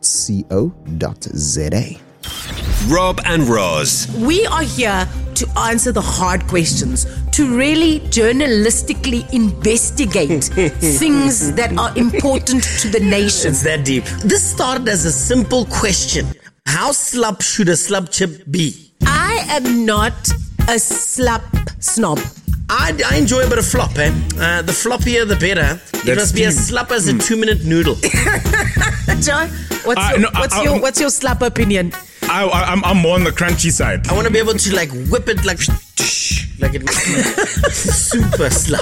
Rob and Roz. We are here to answer the hard questions, to really journalistically investigate things that are important to the nation. It's that deep. This started as a simple question. How slap should a slap chip be? I am not a slap snob. I enjoy a bit of flop, eh? The floppier the better. It must be as slap as a 2-minute noodle. John, what's your slap opinion? I'm more on the crunchy side. I want to be able to whip it like it super slap.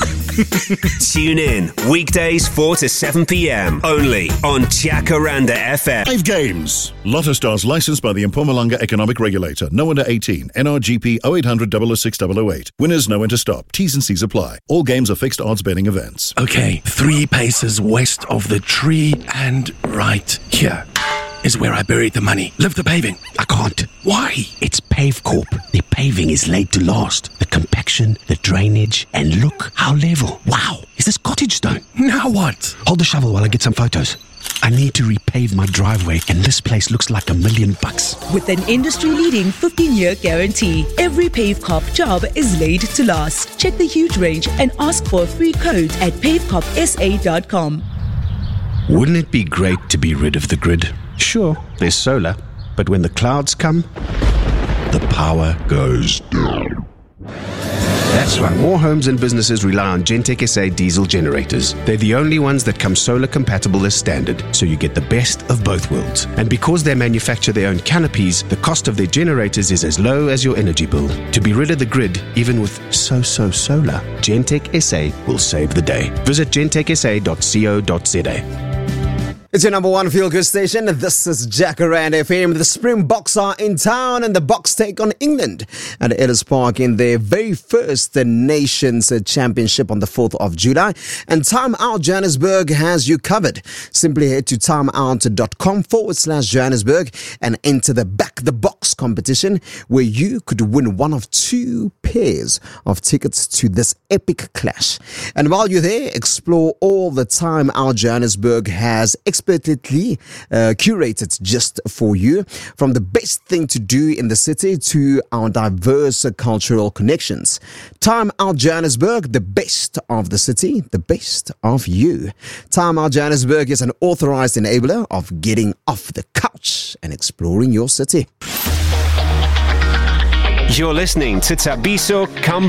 Tune in weekdays 4 to 7 p.m. only on Jacaranda FM. 5 games. Lotto Stars licensed by the Mpumalanga Economic Regulator. No under 18. NRGP 0800 006 008. Winners know when to stop. T's and C's apply. All games are fixed odds betting events. Okay, 3 paces west of the tree and right here is where I buried the money. Lift the paving. I can't. Why? It's PaveCorp. The paving is laid to last. The compaction, the drainage, and look how level. Wow, is this cottage stone? Now what? Hold the shovel while I get some photos. I need to repave my driveway, and this place looks like $1 million. With an industry-leading 15-year guarantee, every PaveCorp job is laid to last. Check the huge range and ask for a free code at pavecorpsa.com. Wouldn't it be great to be rid of the grid? Sure, there's solar, but when the clouds come, the power goes down. That's why more homes and businesses rely on Gentech SA diesel generators. They're the only ones that come solar compatible as standard, so you get the best of both worlds. And because they manufacture their own canopies, the cost of their generators is as low as your energy bill. To be rid of the grid, even with so-so solar, Gentech SA will save the day. Visit gentechsa.co.za. It's your number one feel-good station. This is Jacaranda FM. The Springboks are in town and the Boks take on England at Ellis Park in their very first Nations Championship on the 4th of July. And Time Out Johannesburg has you covered. Simply head to timeout.com/Johannesburg and enter the Back the Box competition where you could win one of 2 pairs of tickets to this epic clash. And while you're there, explore all the Time Out Johannesburg has expertly curated just for you, from the best thing to do in the city to our diverse cultural connections. Time Out Johannesburg, the best of the city, the best of you. Time Out Johannesburg is an authorized enabler of getting off the couch and exploring your city. You're listening to Tabiso Come